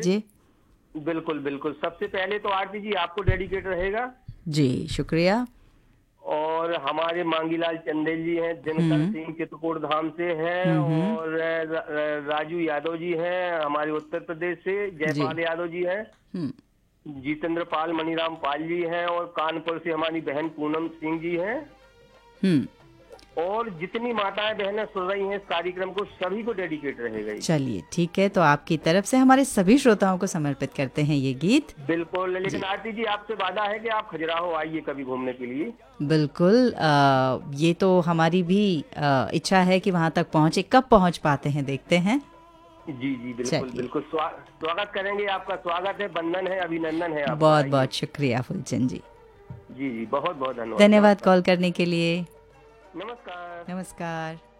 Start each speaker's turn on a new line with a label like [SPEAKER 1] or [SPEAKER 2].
[SPEAKER 1] कीजिए।
[SPEAKER 2] बिल्कुल बिल्कुल। सबसे पहले तो आरती जी आपको डेडिकेट रहेगा।
[SPEAKER 1] जी शुक्रिया।
[SPEAKER 2] और हमारे मांगीलाल चंदेल जी हैं, दिनकर
[SPEAKER 1] हम्म
[SPEAKER 2] सिंह चित्रकूट धाम से हैं,
[SPEAKER 1] हम्म।
[SPEAKER 2] और राजू यादव जी हैं हमारे उत्तर प्रदेश से,
[SPEAKER 1] जी।
[SPEAKER 2] जयपाल यादव जी हैं,
[SPEAKER 1] हम्म
[SPEAKER 2] जितेंद्र पाल मनीराम पाल जी हैं, और कानपुर से हमारी बहन पूनम सिंह जी हैं।
[SPEAKER 1] हम्म।
[SPEAKER 2] और जितनी माताएं बहनें सुन रही हैं इस कार्यक्रम को, सभी को डेडिकेट रहेगा ये।
[SPEAKER 1] चलिए ठीक है, तो आपकी तरफ से हमारे सभी श्रोताओं को समर्पित करते हैं ये गीत।
[SPEAKER 2] बिल्कुल। लेकिन
[SPEAKER 1] जी
[SPEAKER 2] आरती जी आपसे वादा है कि आप खजुराहो आइए कभी घूमने के लिए।
[SPEAKER 1] बिल्कुल। ये तो हमारी भी इच्छा है कि वहां तक पहुंचे। कब पहुंच पाते हैं देखते हैं।
[SPEAKER 2] जी जी बिल्कुल
[SPEAKER 1] चलिए,
[SPEAKER 2] बिल्कुल। स्वागत करेंगे, आपका स्वागत है, वंदन है, अभिनंदन है आपका,
[SPEAKER 1] बहुत
[SPEAKER 2] आइए।
[SPEAKER 1] बहुत शुक्रिया फुलचंद जी।
[SPEAKER 2] जी जी बहुत बहुत धन्यवाद।
[SPEAKER 1] धन्यवाद
[SPEAKER 2] नमस्कार।
[SPEAKER 1] कॉल करने के लिए।
[SPEAKER 2] नमस्कार।
[SPEAKER 1] नमस्कार।